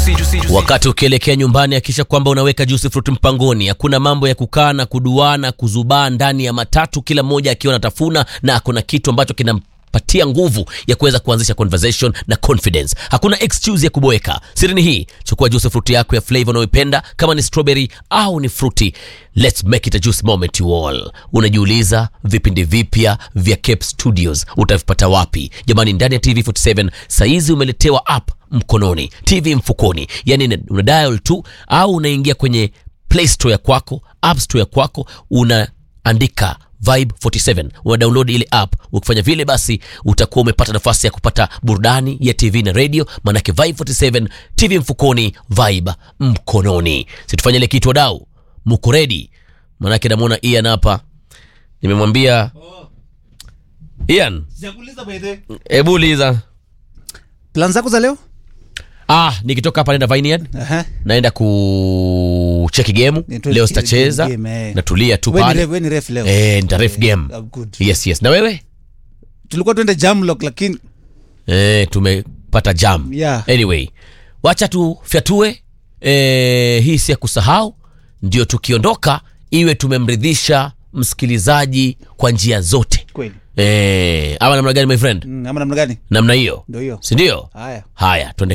Wakati ukielekea nyumbani hakisha kwamba unaweka juice fruit mpangoni. Hakuna mambo ya kukaa na kuduana kuzubaa ndani ya matatu, kila mmoja akiwa anatafuna na kuna kitu ambacho kinampatia nguvu ya kuweza kuanzisha conversation na confidence. Hakuna excuse ya kuboeka. Siri ni hii: chukua juice fruit yako ya flavor unayoipenda, kama ni strawberry au ni fruity. Let's make it a juice moment you all. Unajiuliza vipindi vipya vya Cape Studios utavipata wapi? Jamani, ndani ya TV47 saizi umeletewa app mkononi, TV mfukoni. Yani una dial tu au unaingia kwenye Play Store ya kwako, App Store ya kwako, unaandika Vibe 47, una download ile app. Ukifanya vile basi utakuwa umepata nafasi ya kupata burudani ya TV na radio, manake Vibe 47, TV mfukoni, Vibe mkononi. Situfanye ile kitu wadau. Mko ready? Manake namuona Ian hapa. Nimemwambia Ian, sijakuuliza baadaye. Hebu uliza Plan zako za leo? Nikitoka hapa naenda Vineyard. Naenda kucheki game. Leo sitacheza. Natulia tu pale. Wewe ni ref leo. Nita ref game. Yes. Na wewe? Tulikuwa tuende jam lock lakini tumepata jam. Yeah. Anyway, wacha tu fyatue. Hii si ya kusahau. Ndio tukiondoka iwe tumemridhisha msikilizaji kwa njia zote. Kweli. Ama namna gani my friend? Ama namna gani? Namna hiyo. Ndio hiyo. Si ndio? Haya, twende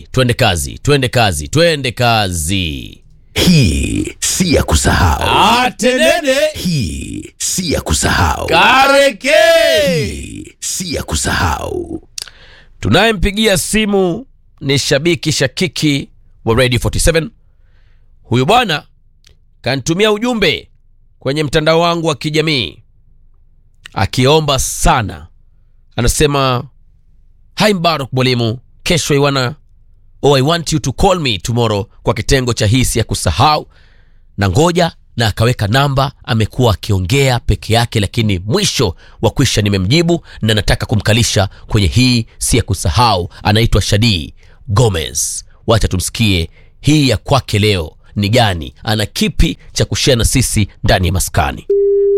kazi. Hii si ya kusahau. Atenene. Hii si ya kusahau. Kareke. Hii si ya kusahau. Tunayempigia simu ni shabiki shakiki wa Radio 47. Huyu bwana kanitumia ujumbe kwenye mtandao wangu wa kijamii akiomba sana. Anasema, "Hi Mbaruk mwalimu, kesho I want you to call me tomorrow kwa kitengo cha hisi ya kusahau." Na ngoja, na akaweka namba. Amekuwa akiongea peke yake, lakini mwisho wa kwisha nimemjibu na nataka kumkalisha kwenye hii si ya kusahau. Anaitwa Shadi Gomez. Wacha tumsikie hii ya kwake leo ni gani, ana kipi cha kushare na sisi ndani ya maskani.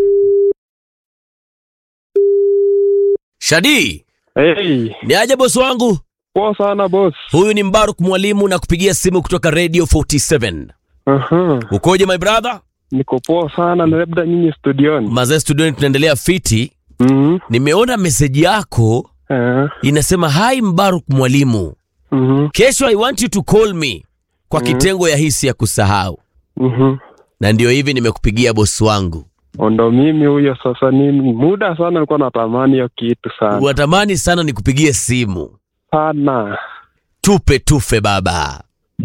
Shadi. Hey. Ni aje boss wangu? Poa sana boss. Huyu ni Mbaruk mwalimu na kupigia simu kutoka Radio 47. Ukoje my brother? Niko poa sana, na labda nyinyi studioni. Mazee studioni tunaendelea fiti. Nimeona message yako. Inasema, "Hi Mbaruk mwalimu. Kesho I want you to call me kwa kitengo ya hisi ya kusahau." Na ndio hivi nimekupigia boss wangu. Ndo mimi huyo sasa. Nini muda sana nilikuwa natamani hiyo kitu sana. Unatamani sana nikupigie simu sana. Tufe baba.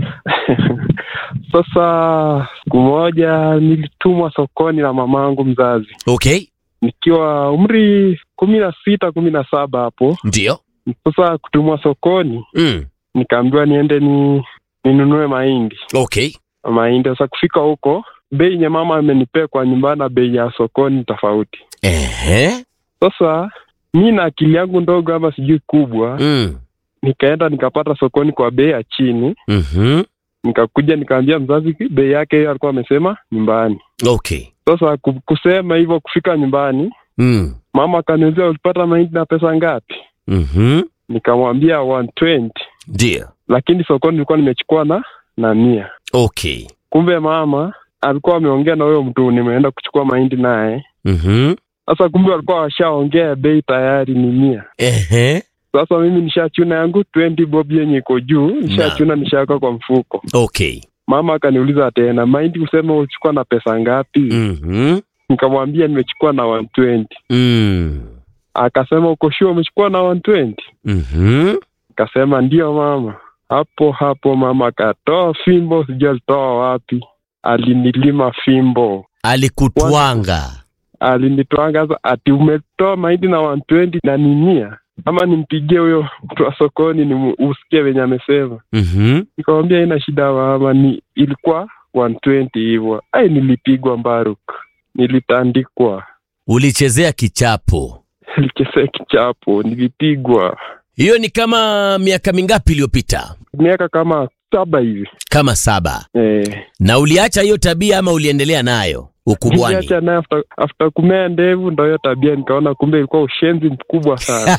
Sasa siku moja nilitumwa sokoni na mamangu mzazi. Okay. Nikiwa umri 16, 17 hapo. Ndio. Sasa kutumwa sokoni. Nikaambiwa niende ninunue mahindi. Okay. Mahindi. Sasa kufika huko, bei nye mama amenipea kwa nyumbani na bei ya sokoni tofauti. Sasa mimi na akili yangu ndogo ama sijui kubwa, nikaenda nikapata sokoni kwa bei ya chini. Nikakuja nikaambia mzazi bei yake hiyo alikuwa amesema nyumbani. Okay. Sasa kusema hivyo, kufika nyumbani, mama akaniuliza ulipata mahindi na pesa ngapi? Nikamwambia 120. Ndio. Lakini sokoni nilikuwa nimechukua na 100. Okay. Kumbe mama alikuwa ameongea na huyo mtu nimeenda kuchukua mahindi naye. Sasa kumbe alikuwa washaongea bei tayari ni 100. Sasa mimi nishachuna yangu 20 bob yenye iko juu, nishachuna nishaweka kwa mfuko. Okay. Mama akaniuliza tena, mahindi kusema ulichukua na pesa ngapi? Nikamwambia nimechukua na 120. Akasema uko sure umechukua na 120? Akasema ndio mama. Hapo mama akatoa fimbo, sijui alitoa wapi. Alinilima fimbo. Alikutwanga. Alinitwanga ati umetoa mahindi na 120 na ni 100. Ama nimpigie huyo mtu wa sokoni ni usikie venye amesema. Nikamwambia ina shida mama, ni ilikuwa 120 hivyo. Nilipigwa Mbaruk. Nilitandikwa. Ulichezea kichapo. Nilichezea kichapo, nilipigwa. Hiyo ni kama miaka mingapi iliyopita? Miaka kama 7 hivi. Kama 7. Na uliacha hiyo tabia ama uliendelea nayo ukubwani? Niliacha nayo after kumea ndevu, ndio hiyo tabia nikaona kumbe ilikuwa ushenzi mkubwa sana.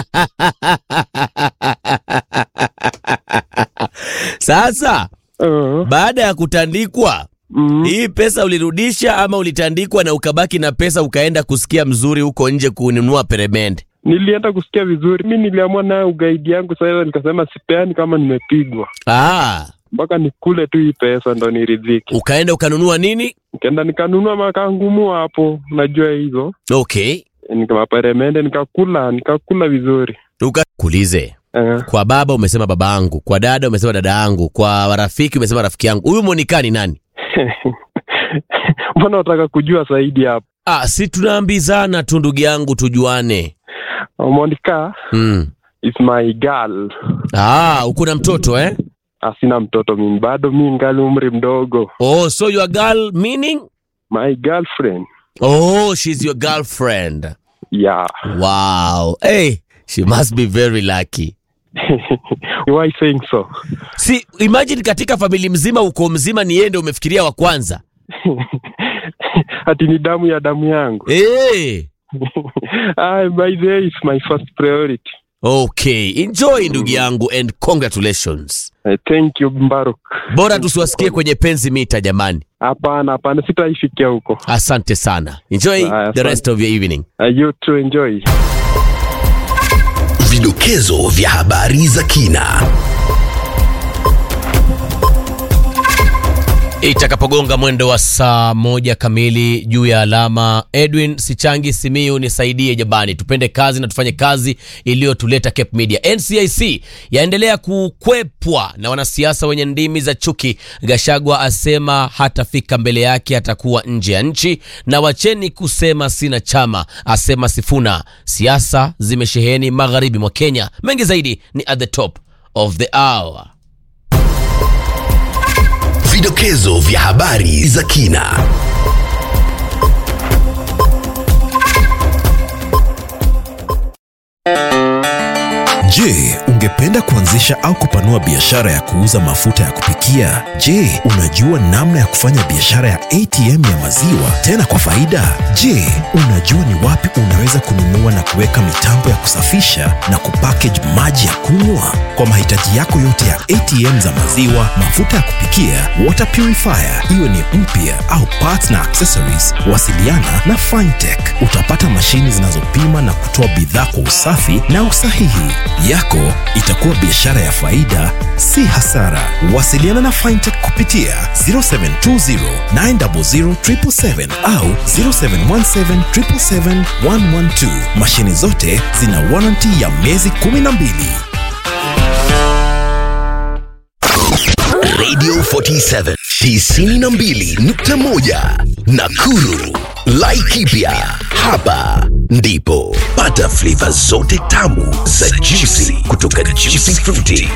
Sasa baada ya kutandikwa, hii pesa ulirudisha ama ulitandikwa na ukabaki na pesa ukaenda kusikia mzuri huko nje kununua peremende? Nilienda kusikia vizuri. Mimi niliamua na ugaidi yangu sasa, nikasema sipeani kama nimepigwa. Mpaka nikule tu hii pesa ndo niridhike. Ukaenda ukanunua nini? Nikaenda nikanunua makangumu hapo, unajua hizo. Okay. Nikama peremende nikakula vizuri. Kuulize. Kwa baba umesema babangu, kwa dada umesema dada yangu, kwa rafiki umesema rafiki yangu. Huyu Monica ni nani? Mbona unataka kujua zaidi hapo? Si tunaambizana tu ndugu yangu tujuane. Monica is my girl. Uko na mtoto eh? Sina mtoto mimi, bado mimi ngali umri mdogo. So your girl meaning? My girlfriend. She's your girlfriend. Yeah. Wow. Hey, she must be very lucky. Why saying so? Si imagine katika family mzima uko mzima ni yeye ndio umefikiria wa kwanza. Ati ni damu ya damu yangu. By the way, it's my first priority. Okay, enjoy ndugu yangu and congratulations. Thank you Mbaruk. Bora tusiwasikie kwenye penzi mita jamani. Hapana, sitaifikia huko. Asante sana. Enjoy the rest of your evening. You too, enjoy. Vidokezo vya habari za kina. Itakapogonga mwendo wa saa 1 kamili juu ya alama, Edwin Sichangi Simiyu nisaidie jabani, tupende kazi na tufanye kazi iliyotuleta Cape Media. NCIC yaendelea kukwepwa na wanasiasa wenye ndimi za chuki. Gachagua asema hatafika mbele yake, atakuwa nje ya nchi, na wacheni kusema sina chama, asema Sifuna. Siasa zimesheheni magharibi mwa Kenya. Mengi zaidi ni at the top of the hour. Vidokezo vya habari za kina. Je, ungependa kuanzisha au kupanua biashara ya kuuza mafuta ya kupikia? Je, unajua namna ya kufanya biashara ya ATM ya maziwa tena kwa faida? Je, unajua ni wapi unaweza kununua na kuweka mitambo ya kusafisha na kupackage maji ya kunywa? Kwa mahitaji yako yote ya ATM za maziwa, mafuta ya kupikia, water purifier, iwe ni mpya au parts na accessories, wasiliana na Fintech. Utapata mashini zinazopima na kutoa bidhaa kwa usafi na usahihi. Yako itakuwa biashara ya faida, si hasara. Wasiliana na Fintech kupitia 0720 900 777 au 0717 777 112. Mashini zote zina warranty ya miezi 12. Radio 47 92.1 Nakuru. Laikipia, hapa ndipo pata flavor zote tamu za juicy kutoka Juicy Fruity.